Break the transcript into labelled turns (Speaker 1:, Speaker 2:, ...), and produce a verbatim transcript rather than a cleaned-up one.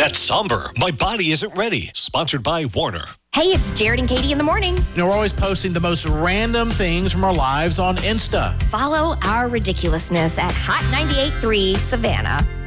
Speaker 1: That's somber. My body isn't ready. Sponsored by Warner.
Speaker 2: Hey, it's Jared and Katie in the morning.
Speaker 3: You know, we're always posting the most random things from our lives on Insta.
Speaker 2: Follow our ridiculousness at Hot ninety-eight point three Savannah.